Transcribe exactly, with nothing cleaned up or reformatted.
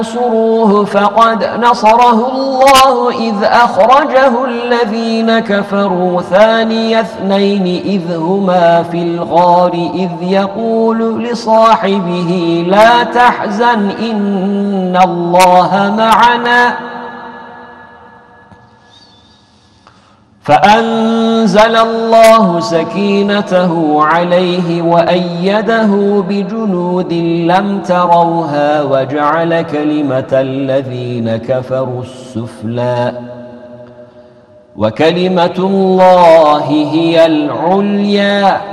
تنصروه فقد نصره الله إذ أخرجه الذين كفروا ثاني اثنين إذ هما في الغار إذ يقول لصاحبه لا تحزن إن الله معنا فأنزل الله سكينته عليه وأيده بجنود لم تروها وجعل كلمة الذين كفروا السفلى وكلمة الله هي العليا